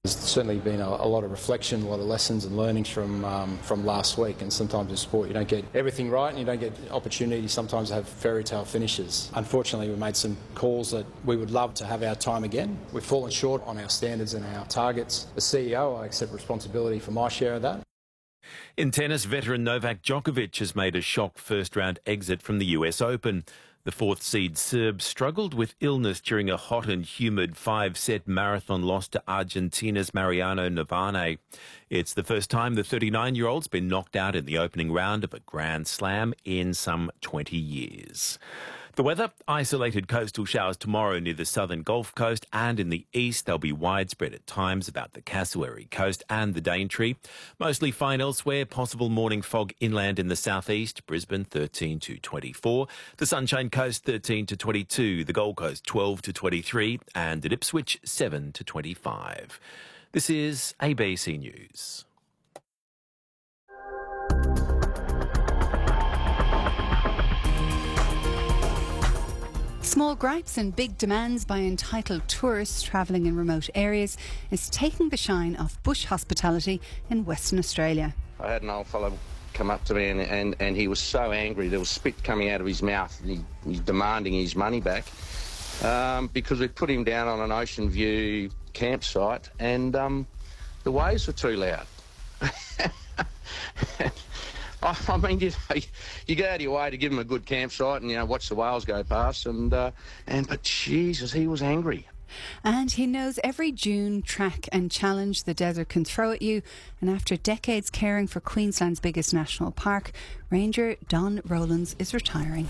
There's certainly been a lot of reflection, a lot of lessons and learnings from last week, and sometimes in sport you don't get everything right and you don't get opportunities sometimes to have fairy tale finishes. Unfortunately, we made some calls that we would love to have our time again. We've fallen short on our standards and our targets. As CEO, I accept responsibility for my share of that. In tennis, veteran Novak Djokovic has made a shock first-round exit from the US Open. The fourth-seed Serb struggled with illness during a hot and humid five-set marathon loss to Argentina's Mariano Navane. It's the first time the 39-year-old's been knocked out in the opening round of a Grand Slam in some 20 years. The weather, isolated coastal showers tomorrow near the southern Gulf Coast, and in the east they'll be widespread at times about the Cassowary Coast and the Daintree. Mostly fine elsewhere, possible morning fog inland in the southeast, Brisbane 13 to 24, the Sunshine Coast 13 to 22, the Gold Coast 12 to 23, and at Ipswich 7 to 25. This is ABC News. Small gripes and big demands by entitled tourists travelling in remote areas is taking the shine off bush hospitality in Western Australia. I had an old fellow come up to me and he was so angry, there was spit coming out of his mouth, and he's demanding his money back because we put him down on an ocean view campsite and the waves were too loud. I mean, you go out of your way to give him a good campsite and, watch the whales go past, but Jesus, he was angry. And he knows every dune, track and challenge the desert can throw at you. And after decades caring for Queensland's biggest national park, Ranger Don Rowlands is retiring.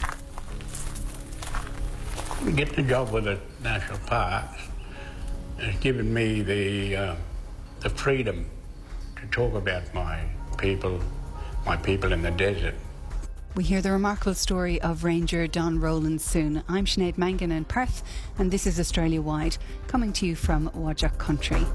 To get the job with the national park has given me the freedom to talk about my people in the desert. We hear the remarkable story of Ranger Don Rowlands soon. I'm Sinead Mangan in Perth, and this is Australia Wide, coming to you from Whadjuk Country.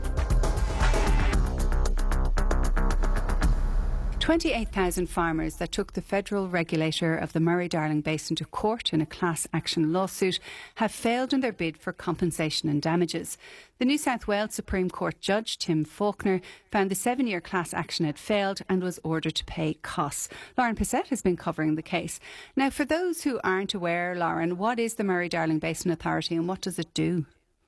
28,000 farmers that took the federal regulator of the Murray-Darling Basin to court in a class action lawsuit have failed in their bid for compensation and damages. The New South Wales Supreme Court judge, Tim Faulkner, found the 7-year class action had failed and was ordered to pay costs. Lauren Passette has been covering the case. Now, for those who aren't aware, Lauren, what is the Murray-Darling Basin Authority and what does it do?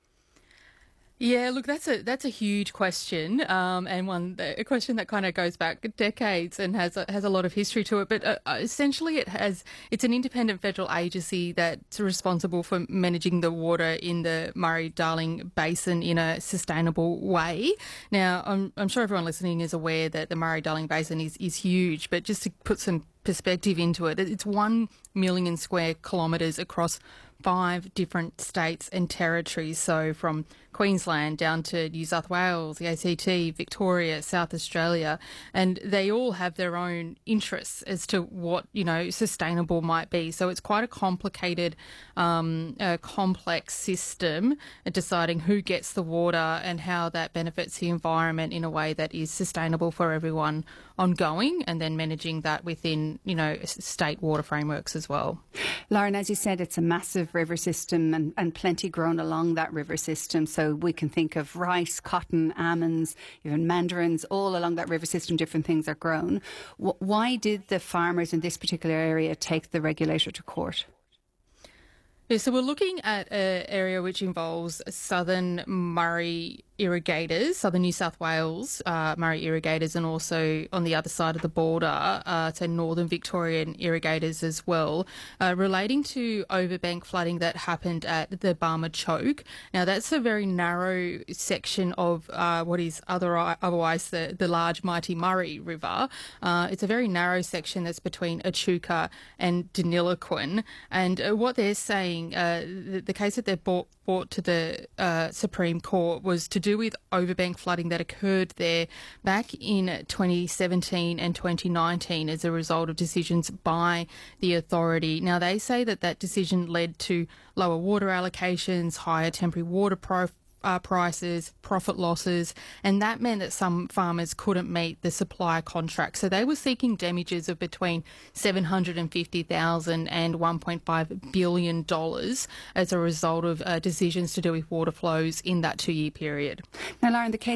Yeah, look, that's a huge question, and a question that kind of goes back decades and has a lot of history to it. But essentially, it's an independent federal agency that's responsible for managing the water in the Murray-Darling Basin in a sustainable way. Now, I'm sure everyone listening is aware that the Murray-Darling Basin is huge, but just to put some perspective into it, it's 1 million square kilometres across 5 different states and territories, so from Queensland down to New South Wales, the ACT, Victoria, South Australia, and they all have their own interests as to what, sustainable might be. So it's quite a complicated, complex system at deciding who gets the water and how that benefits the environment in a way that is sustainable for everyone ongoing, and then managing that within, state water frameworks as well. Lauren, as you said, it's a massive river system and plenty grown along that river system. So we can think of rice, cotton, almonds, even mandarins, all along that river system, different things are grown. Why did the farmers in this particular area take the regulator to court? Yeah, so we're looking at an area which involves southern Murray irrigators, southern New South Wales Murray irrigators, and also on the other side of the border, so northern Victorian irrigators as well, relating to overbank flooding that happened at the Barmah Choke. Now, that's a very narrow section of what is otherwise the large mighty Murray River. It's a very narrow section that's between Echuca and Deniliquin, and what they're saying, the case that they've brought to the Supreme Court was to do with overbank flooding that occurred there back in 2017 and 2019 as a result of decisions by the authority. Now, they say that decision led to lower water allocations, higher temporary water prices, profit losses, and that meant that some farmers couldn't meet the supply contract. So they were seeking damages of between $750,000 and $1.5 billion as a result of decisions to do with water flows in that 2-year period. Now, Lauren, the case